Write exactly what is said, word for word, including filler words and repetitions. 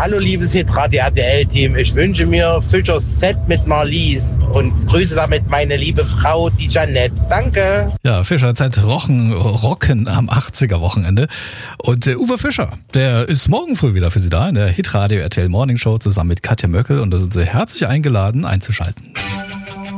Hallo liebes Hitradio R T L-Team, ich wünsche mir Fischers Z mit Marlies und grüße damit meine liebe Frau, die Janette. Danke. Ja, Fischer Z rocken, rocken am achtziger-Wochenende. Und äh, Uwe Fischer, der ist morgen früh wieder für Sie da in der Hitradio R T L Morning Show zusammen mit Katja Möckel und da sind Sie herzlich eingeladen einzuschalten.